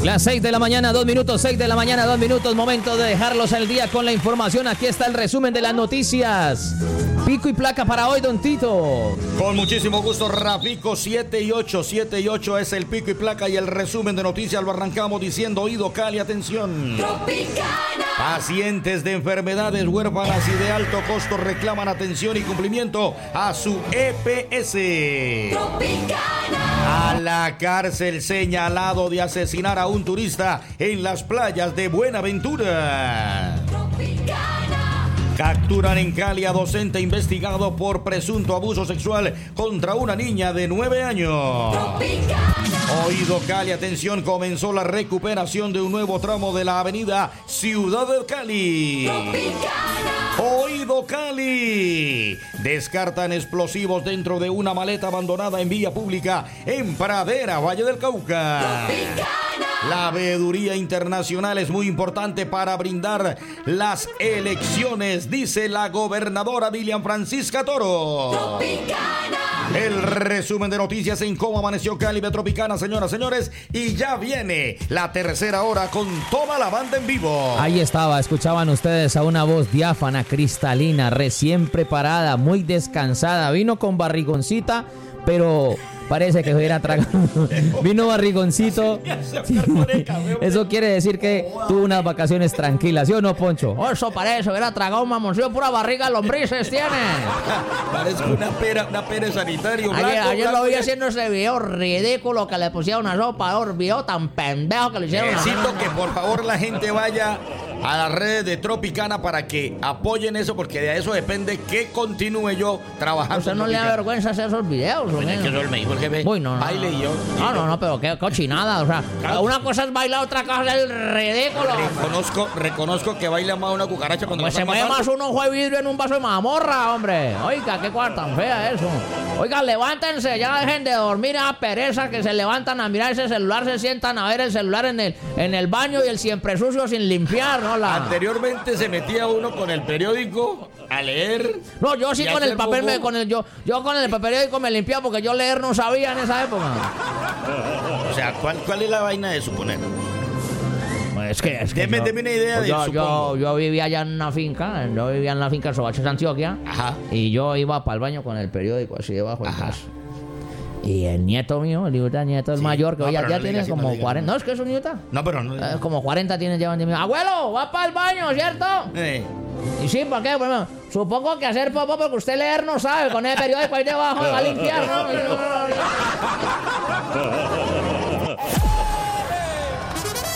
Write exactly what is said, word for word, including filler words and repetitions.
Las seis de la mañana, dos minutos, seis de la mañana, dos minutos, momento de dejarlos al día con la información. Aquí está el resumen de las noticias. Pico y placa para hoy, don Tito. Con muchísimo gusto, Rafico, siete y ocho, siete y ocho es el pico y placa y el resumen de noticias lo arrancamos diciendo oído, Cali, atención. Tropicana. Pacientes de enfermedades huérfanas y de alto costo reclaman atención y cumplimiento a su E P S. Tropicana. A la cárcel señalado de asesinar a un turista en las playas de Buenaventura. Tropicana. Capturan en Cali a docente investigado por presunto abuso sexual contra una niña de nueve años. Tropicana. Oído Cali, atención, comenzó la recuperación de un nuevo tramo de la avenida Ciudad de Cali. Tropicana. Oído Cali. Descartan explosivos dentro de una maleta abandonada en vía pública en Pradera, Valle del Cauca. Tropicana. La veeduría internacional es muy importante para brindar las elecciones, dice la gobernadora Dilian Francisca Toro. Tropicana. El resumen de noticias en cómo amaneció Cali de Tropicana, señoras, señores, y ya viene la tercera hora con toda la banda en vivo. Ahí estaba, escuchaban ustedes a una voz diáfana, cristalina, recién preparada, muy descansada, vino con barrigoncita, pero parece que hubiera tragado. Vino barrigoncito. Eso quiere decir que tuvo unas vacaciones tranquilas, ¿sí o no, Poncho? Eso parece, hubiera tragado un mamoncillo, pura barriga lombrices tiene. Parece una pera, una pera sanitario. Ayer, blanco, ayer blanco, lo vi ya. haciendo ese video ridículo que le pusieron una sopa, un video tan pendejo que le hicieron. Necesito que por favor la gente vaya a las redes de Tropicana para que apoyen eso, porque de eso depende que continúe yo trabajando. ¿Usted no le da vergüenza hacer esos videos? Bueno, es que eso me dijo el jefe. Uy, no, no, baile y yo. No, no, no, pero qué cochinada. O sea, claro. Una cosa es bailar, otra cosa es el ridículo. Reconozco, reconozco que baila más una cucaracha cuando pues se mueve más un ojo de vidrio en un vaso de mazamorra, hombre. Oiga, qué cosa tan fea eso. Oiga, levántense, ya dejen de dormir a pereza que se levantan a mirar ese celular, se sientan a ver el celular en el, en el baño y el siempre sucio sin limpiar, ¿no? La... Anteriormente se metía uno con el periódico a leer. No, yo sí con el papel, me, con el, yo, yo con el periódico me limpiaba porque yo leer no sabía en esa época. O sea, ¿cuál, cuál es la vaina de suponer? Es que, es que deme, yo, deme una idea de yo, yo, yo vivía allá en una finca, yo vivía en la finca Sobaches, Antioquia. Ajá. Y yo iba para el baño con el periódico así debajo de casa. Y el nieto mío, el hijo del nieto, el sí, mayor, que no, hoy ya, ya no tiene como no cuarenta. No, es que es un nieto. No, pero no. Eh, como cuarenta tiene ya. Abuelo, va para el baño, ¿cierto? Eh. Y sí, ¿por qué? Bueno, supongo que hacer popó porque usted leer no sabe. Con el periódico ahí debajo va a limpiar, ¿no?